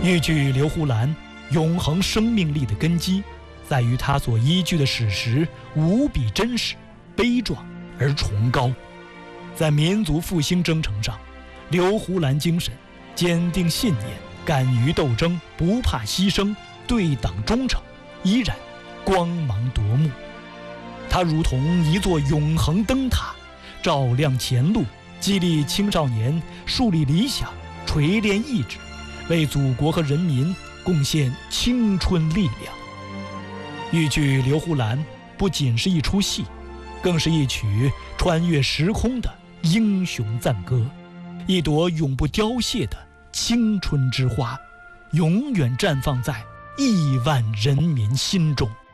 豫剧刘胡兰永恒生命力的根基，在于它所依据的史实无比真实、悲壮而崇高。在民族复兴征程上，刘胡兰精神、坚定信念、敢于斗争、不怕牺牲、对党忠诚，依然光芒夺目。它如同一座永恒灯塔，照亮前路，激励青少年树立理想、锤炼意志，为祖国和人民贡献青春力量。豫剧刘胡兰不仅是一出戏，更是一曲穿越时空的英雄赞歌，一朵永不凋谢的青春之花，永远绽放在亿万人民心中。